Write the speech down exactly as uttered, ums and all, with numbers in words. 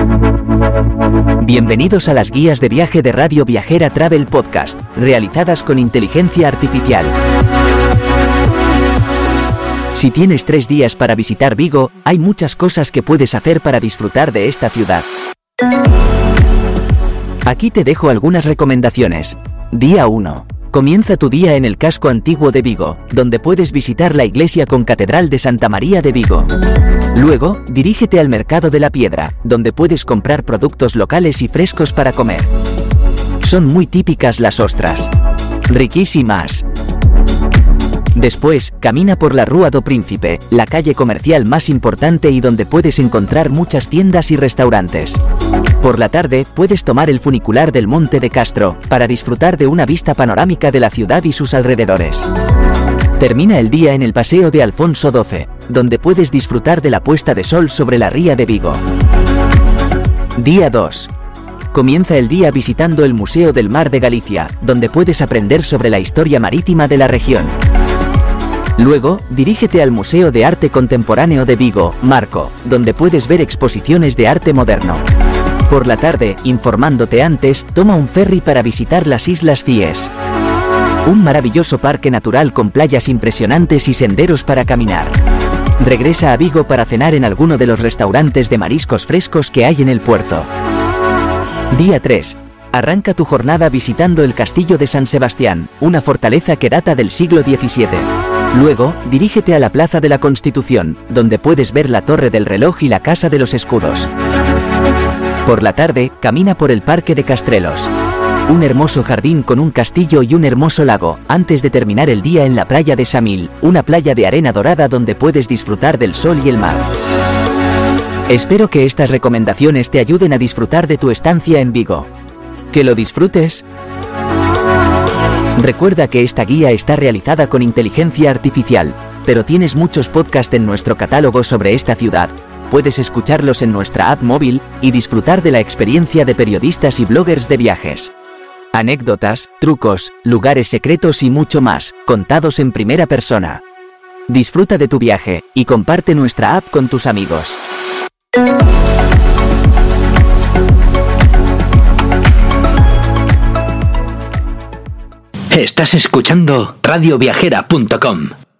Bienvenidos a las guías de viaje de Radio Viajera Travel Podcast, realizadas con inteligencia artificial. Si tienes tres días para visitar Vigo, hay muchas cosas que puedes hacer para disfrutar de esta ciudad. Aquí te dejo algunas recomendaciones. Día uno. Comienza tu día en el casco antiguo de Vigo, donde puedes visitar la iglesia con catedral de Santa María de Vigo. Luego, dirígete al Mercado de la Piedra, donde puedes comprar productos locales y frescos para comer. Son muy típicas las ostras. Riquísimas. Después, camina por la Rúa do Príncipe, la calle comercial más importante y donde puedes encontrar muchas tiendas y restaurantes. Por la tarde, puedes tomar el funicular del Monte de Castro, para disfrutar de una vista panorámica de la ciudad y sus alrededores. Termina el día en el Paseo de Alfonso doce, donde puedes disfrutar de la puesta de sol sobre la ría de Vigo. Día dos. Comienza el día visitando el Museo del Mar de Galicia, donde puedes aprender sobre la historia marítima de la región. Luego, dirígete al Museo de Arte Contemporáneo de Vigo, Marco, donde puedes ver exposiciones de arte moderno. Por la tarde, informándote antes, toma un ferry para visitar las Islas Cíes. Un maravilloso parque natural con playas impresionantes y senderos para caminar. Regresa a Vigo para cenar en alguno de los restaurantes de mariscos frescos que hay en el puerto. Día tres. Arranca tu jornada visitando el Castillo de San Sebastián, una fortaleza que data del siglo diecisiete. Luego, dirígete a la Plaza de la Constitución, donde puedes ver la Torre del Reloj y la Casa de los Escudos. Por la tarde, camina por el Parque de Castrelos. Un hermoso jardín con un castillo y un hermoso lago, antes de terminar el día en la playa de Samil, una playa de arena dorada donde puedes disfrutar del sol y el mar. Espero que estas recomendaciones te ayuden a disfrutar de tu estancia en Vigo. ¡Que lo disfrutes! Recuerda que esta guía está realizada con inteligencia artificial, pero tienes muchos podcasts en nuestro catálogo sobre esta ciudad. Puedes escucharlos en nuestra app móvil y disfrutar de la experiencia de periodistas y bloggers de viajes. Anécdotas, trucos, lugares secretos y mucho más, contados en primera persona. Disfruta de tu viaje y comparte nuestra app con tus amigos. Estás escuchando radio viajera punto com.